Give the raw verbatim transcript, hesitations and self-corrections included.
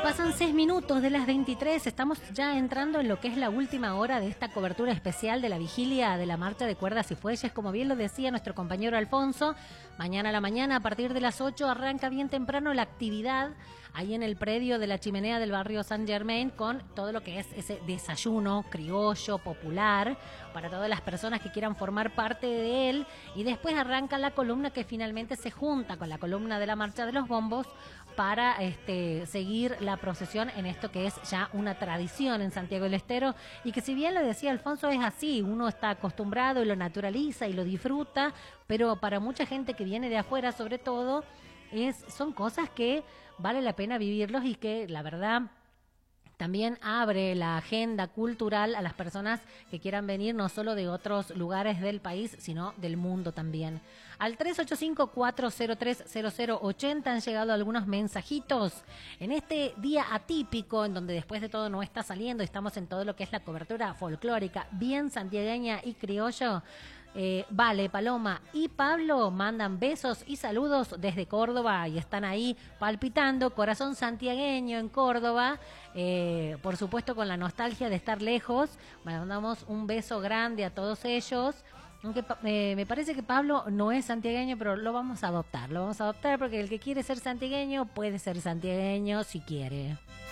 pasan seis minutos de las veintitrés. Estamos ya entrando en lo que es la última hora de esta cobertura especial de la vigilia de la marcha de cuerdas y fuelles. Como bien lo decía nuestro compañero Alfonso, mañana a la mañana a partir de las ocho arranca bien temprano la actividad ahí en el predio de la Chimenea del barrio San Germain con todo lo que es ese desayuno criollo, popular, para todas las personas que quieran formar parte de él. Y después arranca la columna que finalmente se junta con la columna de la Marcha de los Bombos para este, seguir la procesión en esto que es ya una tradición en Santiago del Estero, y que si bien lo decía Alfonso es así, uno está acostumbrado y lo naturaliza y lo disfruta, pero para mucha gente que viene de afuera sobre todo, es, son cosas que vale la pena vivirlos y que la verdad también abre la agenda cultural a las personas que quieran venir no solo de otros lugares del país, sino del mundo también. Al tres ocho cinco, cuatro cero tres, cero cero ocho cero han llegado algunos mensajitos en este día atípico, en donde después de todo no está saliendo, estamos en todo lo que es la cobertura folclórica, bien santiagueña y criollo. Eh, vale, Paloma y Pablo mandan besos y saludos desde Córdoba y están ahí palpitando, corazón santiagueño en Córdoba, eh, por supuesto con la nostalgia de estar lejos. Mandamos un beso grande a todos ellos, aunque eh, me parece que Pablo no es santiagueño, pero lo vamos a adoptar, lo vamos a adoptar porque el que quiere ser santiagueño puede ser santiagueño si quiere.